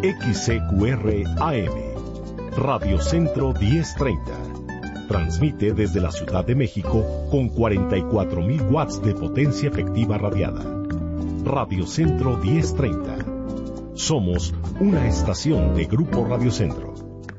XCQR AM, Radio Centro 1030. Transmite desde la Ciudad de México con 44.000 watts de potencia efectiva radiada. Radio Centro 1030. Somos una estación de Grupo Radio Centro.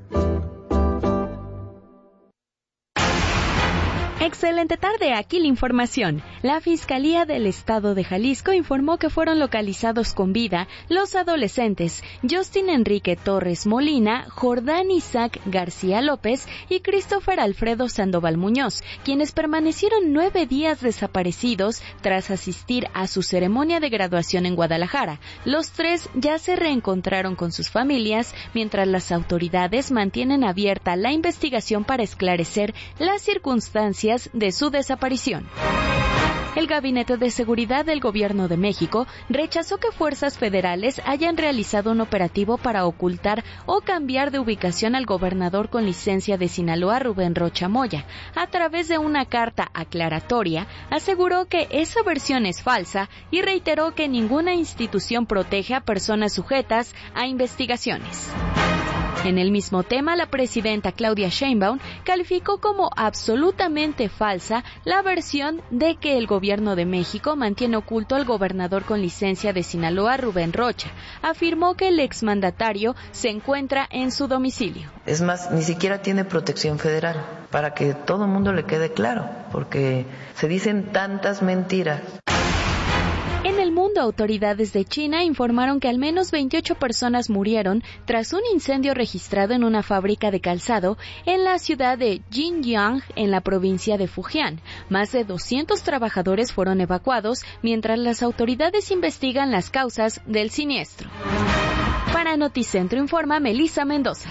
Excelente tarde, aquí la información. La Fiscalía del Estado de Jalisco informó que fueron localizados con vida los adolescentes Justin Enrique Torres Molina, Jordán Isaac García López y Christopher Alfredo Sandoval Muñoz, quienes permanecieron 9 días desaparecidos tras asistir a su ceremonia de graduación en Guadalajara. Los 3 ya se reencontraron con sus familias, mientras las autoridades mantienen abierta la investigación para esclarecer las circunstancias de su desaparición. El Gabinete de Seguridad del Gobierno de México rechazó que fuerzas federales hayan realizado un operativo para ocultar o cambiar de ubicación al gobernador con licencia de Sinaloa, Rubén Rocha Moya. A través de una carta aclaratoria, aseguró que esa versión es falsa y reiteró que ninguna institución protege a personas sujetas a investigaciones. En el mismo tema, la presidenta Claudia Sheinbaum calificó como absolutamente falsa la versión de que el gobierno de México mantiene oculto al gobernador con licencia de Sinaloa, Rubén Rocha. Afirmó que el exmandatario se encuentra en su domicilio. Es más, ni siquiera tiene protección federal, para que todo el mundo le quede claro, porque se dicen tantas mentiras. En el mundo, autoridades de China informaron que al menos 28 personas murieron tras un incendio registrado en una fábrica de calzado en la ciudad de Jinjiang, en la provincia de Fujian. Más de 200 trabajadores fueron evacuados, mientras las autoridades investigan las causas del siniestro. Para Noticentro informa Melissa Mendoza.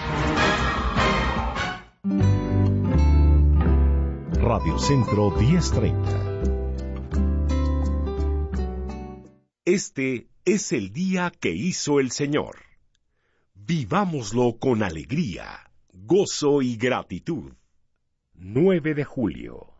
Radio Centro 1030. Este es el día que hizo el Señor. Vivámoslo con alegría, gozo y gratitud. 9 de julio.